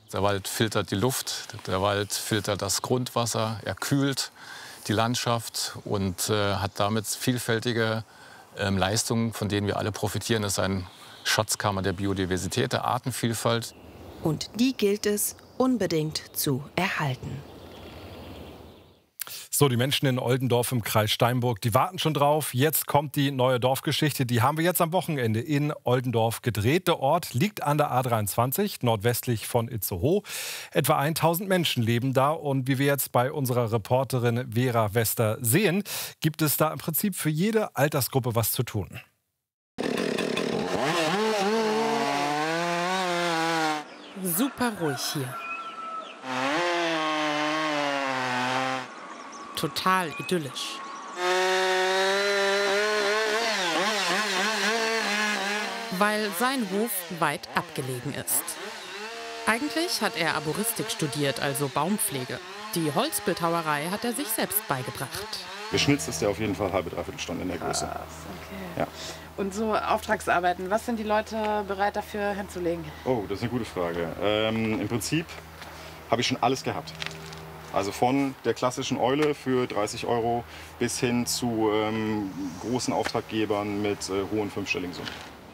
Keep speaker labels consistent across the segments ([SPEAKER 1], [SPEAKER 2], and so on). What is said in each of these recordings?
[SPEAKER 1] Der Wald filtert die Luft, der Wald filtert das Grundwasser, er kühlt die Landschaft und hat damit vielfältige Leistungen, von denen wir alle profitieren. Das ist eine Schatzkammer der Biodiversität, der Artenvielfalt.
[SPEAKER 2] Und die gilt es unbedingt zu erhalten.
[SPEAKER 3] So, die Menschen in Oldendorf im Kreis Steinburg, die warten schon drauf. Jetzt kommt die neue Dorfgeschichte. Die haben wir jetzt am Wochenende in Oldendorf gedreht. Der Ort liegt an der A23, nordwestlich von Itzehoe. Etwa 1000 Menschen leben da. Und wie wir jetzt bei unserer Reporterin Vera Wester sehen, gibt es da im Prinzip für jede Altersgruppe was zu tun.
[SPEAKER 2] Super ruhig hier. Total idyllisch. Weil sein Hof weit abgelegen ist. Eigentlich hat er Arboristik studiert, also Baumpflege. Die Holzbildhauerei hat er sich selbst beigebracht.
[SPEAKER 4] Geschnitzt ist er auf jeden Fall halbe, dreiviertel Stunde in der Größe.
[SPEAKER 5] Krass, okay.
[SPEAKER 4] Ja.
[SPEAKER 5] Und so Auftragsarbeiten, was sind die Leute bereit dafür hinzulegen?
[SPEAKER 4] Oh, das ist eine gute Frage. Im Prinzip habe ich schon alles gehabt. Also von der klassischen Eule für 30 € bis hin zu großen Auftraggebern mit hohen fünfstelligen Summen.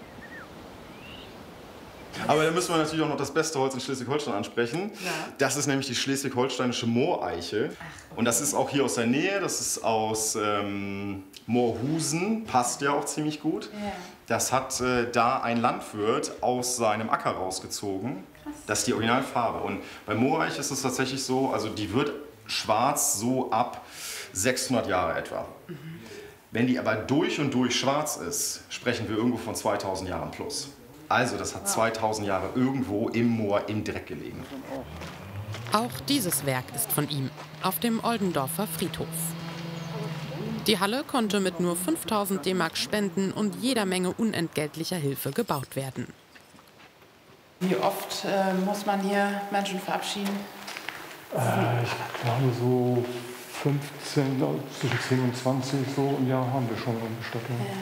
[SPEAKER 4] Aber da müssen wir natürlich auch noch das beste Holz in Schleswig-Holstein ansprechen. Ja. Das ist nämlich die schleswig-holsteinische Mooreiche. Und das ist auch hier aus der Nähe, das ist aus Moorhusen, passt ja auch ziemlich gut. Ja. Das hat da ein Landwirt aus seinem Acker rausgezogen. Krass. Das ist die Originalfarbe. Und bei Mooreich ist es tatsächlich so, also die wird schwarz so ab 600 Jahre etwa. Mhm. Wenn die aber durch und durch schwarz ist, sprechen wir irgendwo von 2000 Jahren plus. Also das hat 2000 Jahre irgendwo im Moor im Dreck gelegen.
[SPEAKER 2] Auch dieses Werk ist von ihm, auf dem Oldendorfer Friedhof. Die Halle konnte mit nur 5000 DM Spenden und jeder Menge unentgeltlicher Hilfe gebaut werden.
[SPEAKER 5] Wie oft muss man hier Menschen verabschieden?
[SPEAKER 6] Ich glaube so 15, zwischen 10 und 20 so im Jahr haben wir schon eine Bestattung.
[SPEAKER 5] Ja.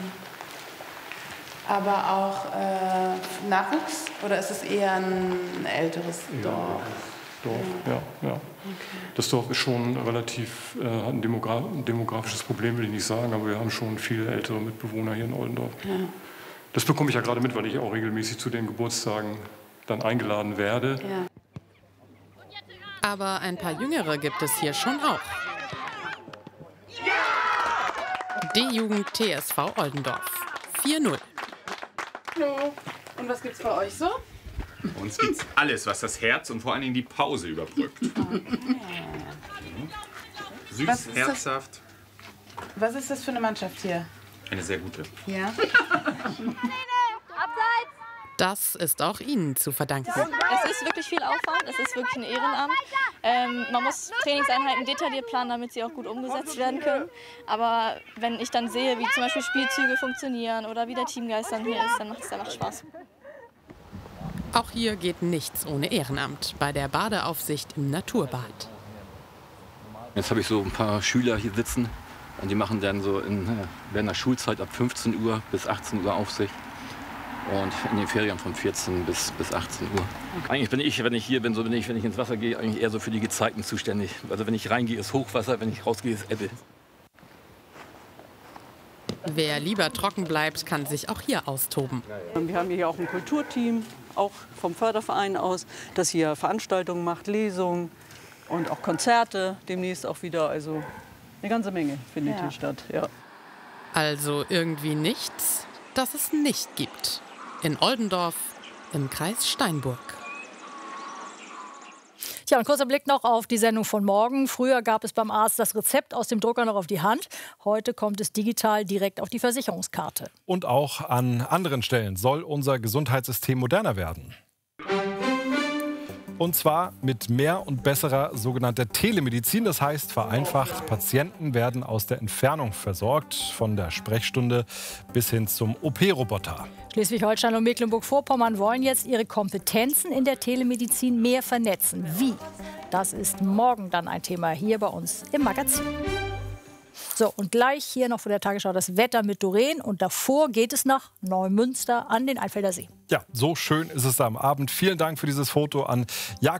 [SPEAKER 5] Aber auch Nachwuchs? Oder ist es eher ein älteres Dorf?
[SPEAKER 6] Ja. Okay. Das Dorf ist schon relativ ein demografisches Problem, will ich nicht sagen, aber wir haben schon viele ältere Mitbewohner hier in Oldendorf. Ja. Das bekomme ich ja gerade mit, weil ich auch regelmäßig zu den Geburtstagen dann eingeladen werde.
[SPEAKER 5] Ja.
[SPEAKER 2] Aber ein paar Jüngere gibt es hier schon auch. D-Jugend TSV Oldendorf 4:0.
[SPEAKER 5] Hallo. Und was gibt's bei euch so?
[SPEAKER 7] Bei uns gibt's alles, was das Herz und vor allen Dingen die Pause überbrückt. Okay. Süß, herzhaft.
[SPEAKER 5] Was ist das für eine Mannschaft hier?
[SPEAKER 7] Eine sehr gute.
[SPEAKER 5] Ja.
[SPEAKER 2] Das ist auch Ihnen zu verdanken.
[SPEAKER 8] Es ist wirklich viel Aufwand, es ist wirklich ein Ehrenamt. Man muss Trainingseinheiten detailliert planen, damit sie auch gut umgesetzt werden können. Aber wenn ich dann sehe, wie zum Beispiel Spielzüge funktionieren oder wie der Teamgeist dann hier ist, dann macht es danach Spaß.
[SPEAKER 2] Auch hier geht nichts ohne Ehrenamt bei der Badeaufsicht im Naturbad.
[SPEAKER 9] Jetzt habe ich so ein paar Schüler hier sitzen und die machen dann so während der Schulzeit ab 15 Uhr bis 18 Uhr Aufsicht. Und in den Ferien von 14 bis 18 Uhr. Eigentlich bin ich, wenn ich hier bin, wenn ich ins Wasser gehe, eigentlich eher so für die Gezeiten zuständig. Also wenn ich reingehe, ist Hochwasser, wenn ich rausgehe, ist Ebbe.
[SPEAKER 2] Wer lieber trocken bleibt, kann sich auch hier austoben.
[SPEAKER 10] Wir haben hier auch ein Kulturteam, auch vom Förderverein aus, das hier Veranstaltungen macht, Lesungen und auch Konzerte demnächst auch wieder. Also eine ganze Menge findet hier statt. Ja.
[SPEAKER 2] Also irgendwie nichts, das es nicht gibt. In Oldendorf im Kreis Steinburg.
[SPEAKER 11] Tja, ein kurzer Blick noch auf die Sendung von morgen. Früher gab es beim Arzt das Rezept aus dem Drucker noch auf die Hand. Heute kommt es digital direkt auf die Versicherungskarte.
[SPEAKER 3] Und auch an anderen Stellen soll unser Gesundheitssystem moderner werden. Und zwar mit mehr und besserer sogenannter Telemedizin. Das heißt vereinfacht, Patienten werden aus der Entfernung versorgt, von der Sprechstunde bis hin zum OP-Roboter.
[SPEAKER 11] Schleswig-Holstein und Mecklenburg-Vorpommern wollen jetzt ihre Kompetenzen in der Telemedizin mehr vernetzen. Wie? Das ist morgen dann ein Thema hier bei uns im Magazin. So, und gleich hier noch von der Tagesschau das Wetter mit Doreen. Und davor geht es nach Neumünster an den Einfelder See.
[SPEAKER 3] Ja, so schön ist es da am Abend. Vielen Dank für dieses Foto an Jakob.